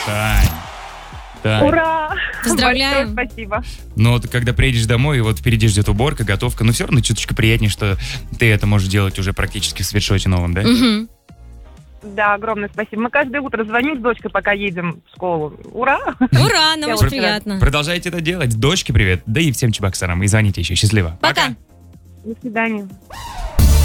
Тань. Ура! Поздравляем. Большое спасибо. Но вот когда приедешь домой, и вот впереди ждет уборка, готовка, но все равно чуточку приятнее, что ты это можешь делать уже практически в свитшоте новом, да? Мгм. Да, огромное спасибо. Мы каждое утро звоним с дочкой, пока едем в школу. Ура! Ура, нам Я очень вот приятно. Продолжайте это делать. Дочке привет, да и всем чебоксарам. И звоните еще. Счастливо. Пока. До свидания.